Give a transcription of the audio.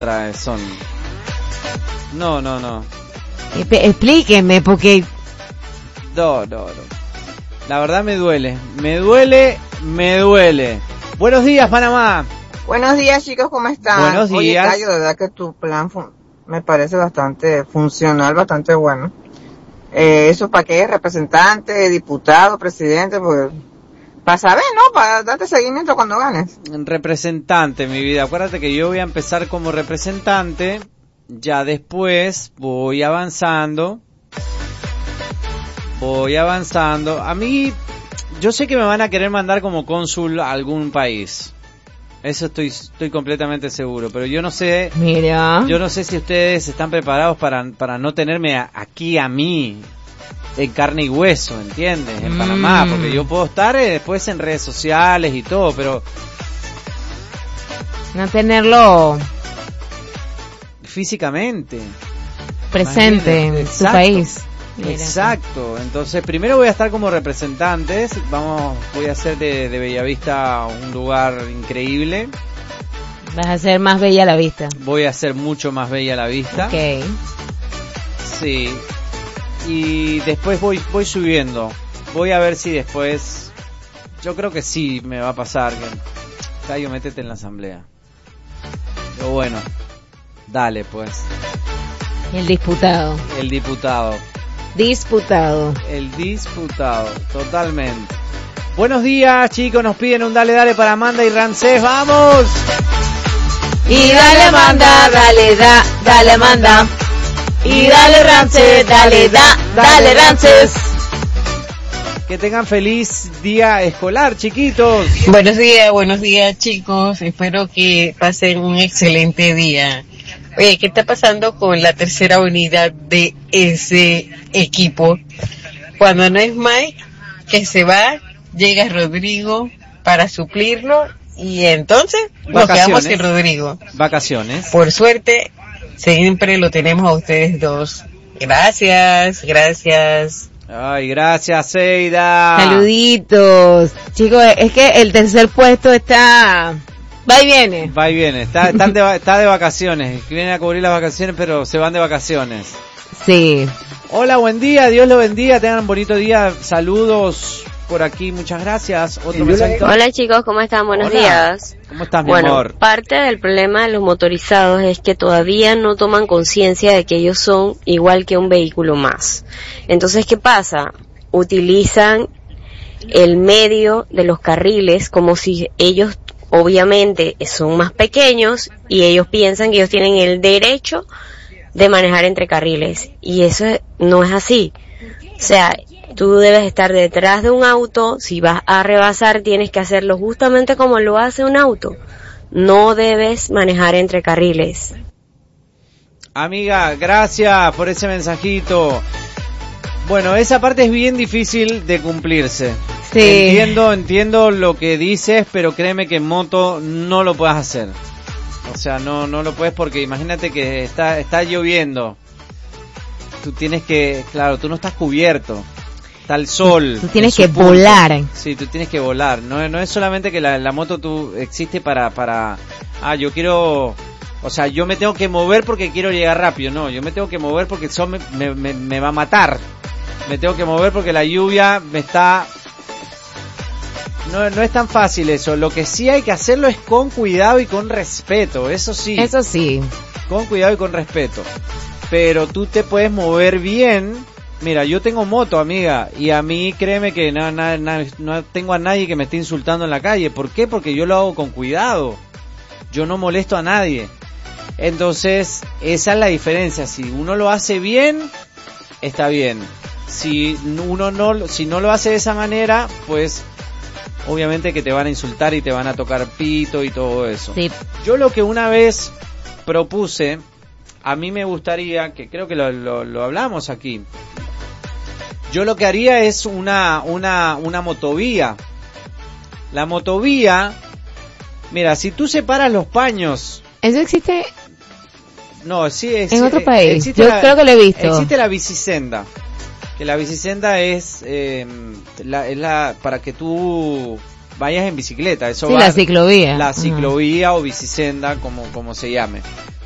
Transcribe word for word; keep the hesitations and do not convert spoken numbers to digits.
trae son. No, no, no. Explíqueme, porque... No, no, no. La verdad me duele. Me duele, me duele. Buenos días, Panamá. Buenos días, chicos, ¿cómo están? Buenos días. Oye, Cayo, de verdad que tu plan fu- me parece bastante funcional, bastante bueno. Eh, eso para qué, representante, diputado, presidente, pues... Para saber, ¿no? Para darte seguimiento cuando ganes. Representante, mi vida. Acuérdate que yo voy a empezar como representante. Ya después voy avanzando. Voy avanzando. A mí, yo sé que me van a querer mandar como cónsul a algún país. Eso estoy estoy completamente seguro. Pero yo no sé. Mira. Yo no sé si ustedes están preparados para, para no tenerme a, aquí a mí. En carne y hueso, ¿entiendes? En mm. Panamá, porque yo puedo estar eh, después en redes sociales y todo, pero... No tenerlo... Físicamente. Presente en su país. Exacto. Entonces, primero voy a estar como representantes. Vamos, voy a hacer de, de Bellavista un lugar increíble. Vas a hacer más bella la vista. Voy a hacer mucho más bella la vista. Ok. Sí. Y después voy voy subiendo. Voy a ver si después... Yo creo que sí me va a pasar. Que... Cayo, métete en la asamblea. Pero bueno, dale pues. El diputado. El diputado. Disputado. El disputado, totalmente. Buenos días, chicos. Nos piden un dale, dale para Amanda y Ramsés. ¡Vamos! Y dale, Amanda, dale, da, dale, Amanda. Y dale, Ramsés, dale, da, dale, Ramsés. Que tengan feliz día escolar, chiquitos. Buenos días, buenos días, chicos. Espero que pasen un excelente día. Oye, ¿qué está pasando con la tercera unidad de ese equipo? Cuando no es Mike, que se va, llega Rodrigo para suplirlo y entonces nos quedamos sin Rodrigo. Vacaciones. Por suerte, siempre lo tenemos a ustedes dos. Gracias, gracias. Ay, gracias, Seida. Saluditos. Chicos, es que el tercer puesto está... Va y viene. Va y viene. Está, están de, está de vacaciones. Vienen a cubrir las vacaciones, pero se van de vacaciones. Sí. Hola, buen día. Dios lo bendiga. Tengan un bonito día. Saludos por aquí. Muchas gracias. Otro mensajito. Hola, chicos. ¿Cómo están? Buenos Hola. días. ¿Cómo estás, mi bueno, amor? Parte del problema de los motorizados es que todavía no toman conciencia de que ellos son igual que un vehículo más. Entonces, ¿qué pasa? Utilizan el medio de los carriles como si ellos obviamente son más pequeños y ellos piensan que ellos tienen el derecho de manejar entre carriles y eso no es así. O sea, tú debes estar detrás de un auto, si vas a rebasar tienes que hacerlo justamente como lo hace un auto. No debes manejar entre carriles. Amiga, gracias por ese mensajito. Bueno, esa parte es bien difícil de cumplirse. Sí. Entiendo, entiendo lo que dices, pero créeme que en moto no lo puedes hacer. O sea, no no lo puedes porque imagínate que está está lloviendo. Tú tienes que, claro, tú no estás cubierto. Está el sol. Tú tienes que punto. volar. Sí, tú tienes que volar. No, no es solamente que la, la moto tú existe para para ah, yo quiero, o sea, yo me tengo que mover porque quiero llegar rápido. No, yo me tengo que mover porque el sol me, me, me, me va a matar. Me tengo que mover porque la lluvia me está... No, no es tan fácil eso. Lo que sí hay que hacerlo es con cuidado y con respeto. Eso sí. Eso sí. Con cuidado y con respeto. Pero tú te puedes mover bien. Mira, yo tengo moto, amiga. Y a mí, créeme que no, no, no, no tengo a nadie que me esté insultando en la calle. ¿Por qué? Porque yo lo hago con cuidado. Yo no molesto a nadie. Entonces, esa es la diferencia. Si uno lo hace bien, está bien. Si uno no, si no lo hace de esa manera, pues obviamente que te van a insultar y te van a tocar pito y todo eso. Sí. Yo lo que una vez propuse, a mí me gustaría, que creo que lo, lo, lo hablamos aquí, yo lo que haría es una, una, una motovía. La motovía, mira, si tú separas los paños... ¿Eso existe? No, sí, es, en otro país. Yo la, creo que lo he visto. Existe la bicisenda. Que la bicisenda es, eh, la, es la para que tú vayas en bicicleta. Eso sí, va, la ciclovía. La ciclovía uh-huh. o bicisenda, como, como se llame.